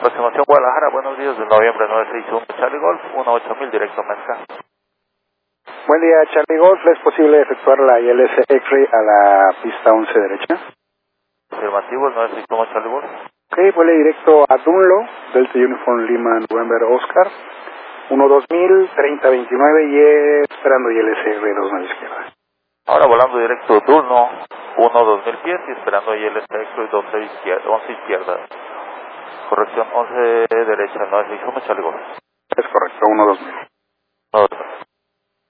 Aproximación Guadalajara, buenos días, de noviembre 961, Charlie Golf, 18000 directo a Mezca. Buen día, Charlie Golf. ¿Es posible efectuar la ILS X-Ray a la pista 11 derecha? Afirmativo, el 961 Charlie Golf. Ok, vuele directo a Dunlo, Delta Uniform Lima November Oscar, 12000, 3029 y esperando ILS X-Ray 2 a la izquierda. Ahora volando directo Durno, 1-2000 pies y esperando ILS X-Ray 11 izquierda. Corrección 11 derecha, 961 Charlie Golf. Es correcto, 12000. 9